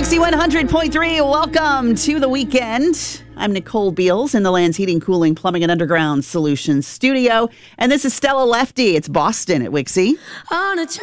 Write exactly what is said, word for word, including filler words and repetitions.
Wixie one hundred point three, welcome to the weekend. I'm Nicole Beals in the Land's Heating, Cooling, Plumbing, and Underground Solutions studio. And this is Stella Lefty. It's Boston at Wixie. On a